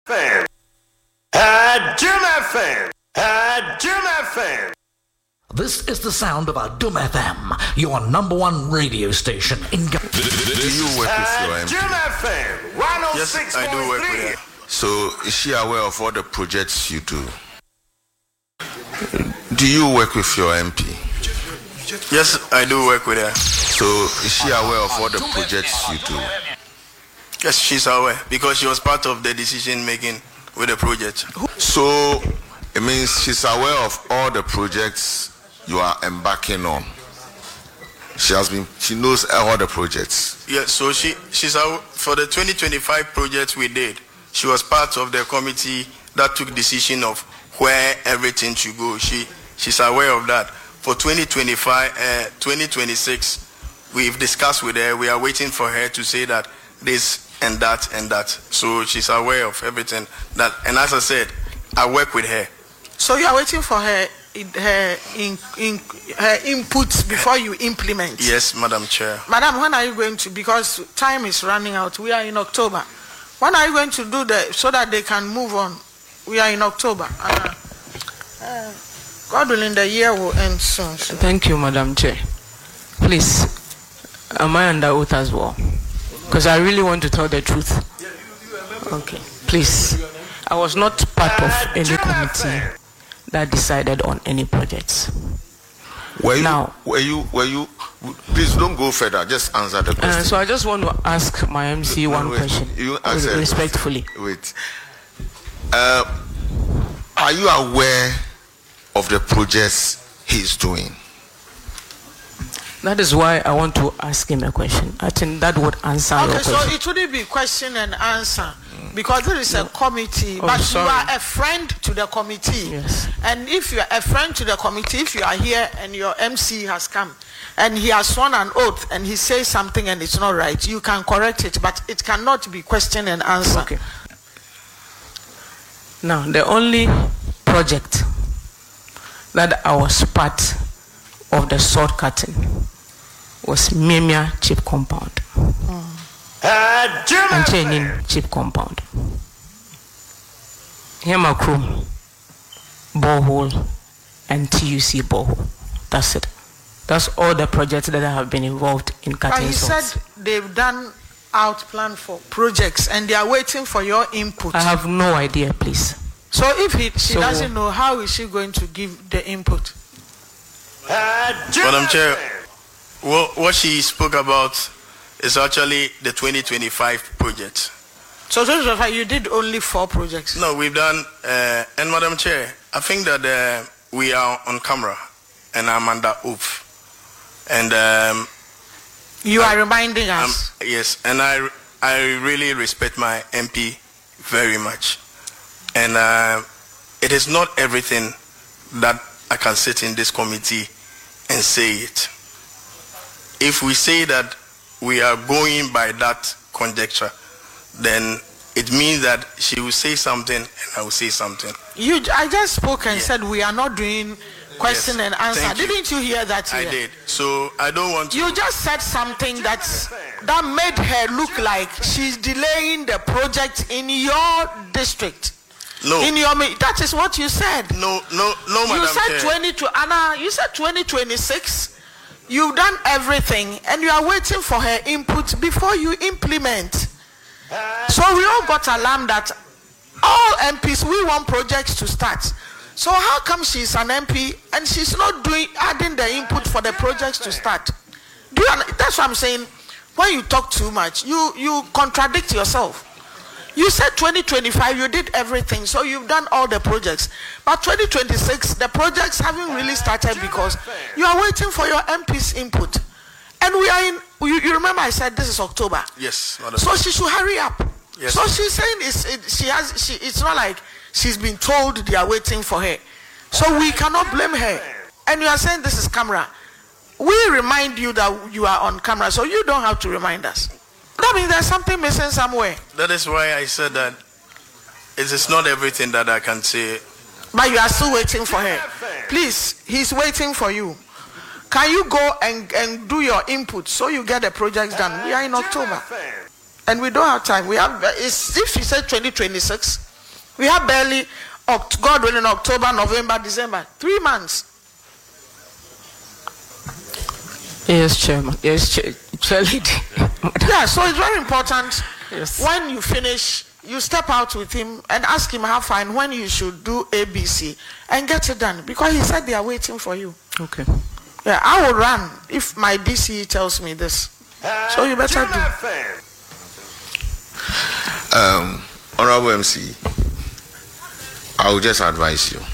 This is the sound of Adum FM, your number one radio station in Ghana. Do you work with your MP? Yes, I do work with her. So is she aware of all the projects you do? Do you work with your MP? Yes, I do work with her. So is she aware of all the projects you do? Yes, she's aware because she was part of the decision making with the project. So it means she's aware of all the projects you are embarking on. She knows all the projects. Yes, so she's aware for the 2025 project we did. She was part of the committee that took decision of where everything should go. She's aware of that. For 2026, we've discussed with her. We are waiting for her to say that this and that and that. So she's aware of everything that. And as I said, I work with her. So you are waiting for her input before you implement? Yes, Madam Chair. Madam, when are you going to? Because time is running out. We are in October. When are you going to do that so that they can move on? We are in October. God willing, the year will end soon. Thank you, Madam Chair. Please, am I under oath as well? Because I really want to tell the truth. Okay, please. I was not part of any committee that decided on any projects. Were you? Please don't go further. Just answer the question. So I just want to ask my MC one question. You answer respectfully. Wait. Are you aware of the projects he's doing? That is why I want to ask him a question. I think that would answer your question. Okay, so it wouldn't be question and answer because there is a committee, but sorry. You are a friend to the committee. Yes. And if you are a friend to the committee, if you are here and your MC has come and he has sworn an oath and he says something and it's not right, you can correct it, but it cannot be question and answer. Okay. Now, the only project that I was part of the sword cutting was Memia Chip Compound. And Chenin Chip Compound. Hemakrum borehole and TUC borehole. That's it. That's all the projects that I have been involved in cutting. But he swords. said they've done out plan for projects and they are waiting for your input. I have no idea, please. So if she doesn't know, how is she going to give the input? Madam Chair, what she spoke about is actually the 2025 project. So 2025, you did only 4 projects? No, we've done, and Madam Chair, I think that we are on camera and I'm under oath. And you are reminding us? Yes, and I really respect my MP very much. And it is not everything that I can sit in this committee and say it. If we say that we are going by that conjecture, then it means that she will say something and I will say something. I just spoke and said we are not doing question and answer. Didn't you hear that? I did. So I don't want to. You just said something that made her look like she's delaying the project in your district. No. That is what you said. No, Madam You said Chair. Anna, you said 2026. You've done everything and you are waiting for her input before you implement. So we all got alarmed that all MPs, we want projects to start. So how come she's an MP and she's not adding the input for the projects to start? That's what I'm saying. When you talk too much, you contradict yourself. You said 2025, you did everything, so you've done all the projects. But 2026, the projects haven't really started because you are waiting for your MP's input. And we are in, you remember I said this is October. Yes. So she should hurry up. Yes. So she's saying it's not like she's been told they are waiting for her. So we cannot blame her. And you are saying this is camera. We remind you that you are on camera, so you don't have to remind us. That means there's something missing somewhere. That is why I said that it is not everything that I can say. But you are still waiting for her. Please, he's waiting for you. Can you go and do your input so you get the projects done? We are in October. And we don't have time. If she said 2026, We have barely, God willing, October, November, December, 3 months. Yes, Chairman. Yes, Chair Lady. Yeah, so it's very important. Yes. When you finish, you step out with him and ask him how far and when you should do ABC and get it done, because he said they are waiting for you. Okay. Yeah, I will run if my DCE tells me this. So you better do. Honorable MC, I will just advise you.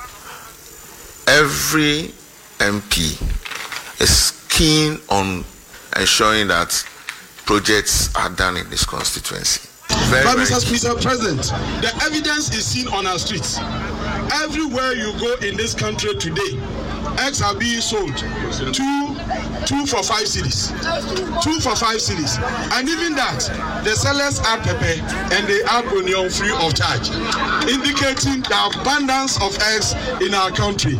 Every MP is keen on ensuring that projects are done in this constituency. But Mr. President, the evidence is seen on our streets. Everywhere you go in this country today, eggs are being sold. Two for 5 cities. 2 for 5 cities. And even that, the sellers add pepper and they add onion free of charge, indicating the abundance of eggs in our country.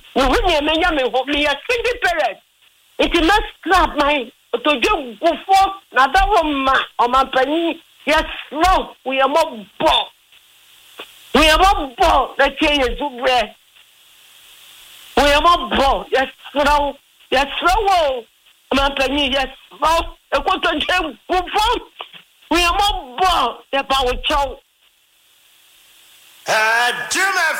It must scrap my to go for another woman or my penny. Yes, no, we are more bought. We are more bought. The change is rare. We are more bought. Yes, no, yes, no, my penny. Yes, no, a quarter jam. We are more bought. The power chow.